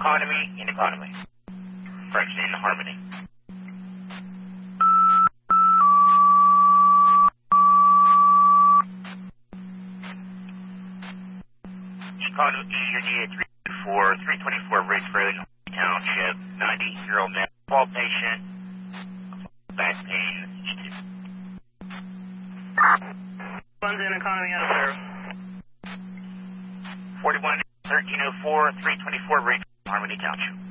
economy. Correction, in Harmony. Chicago E, Unit 324 Ridge Road, Township, 90-year-old male, fall patient, back pain, One's in economy out there. 41 1304 324 Ridge, Harmony Township.